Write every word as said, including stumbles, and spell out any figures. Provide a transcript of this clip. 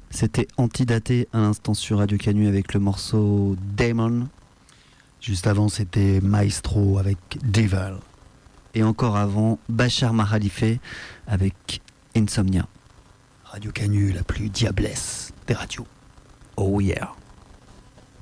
C'était Antidaté à l'instant sur Radio Canu avec le morceau Demon. Juste avant, c'était Maestro avec Devil. Et encore avant, Bachar Mahalife avec Insomnia. Radio Canu, la plus diablesse des radios. Oh yeah.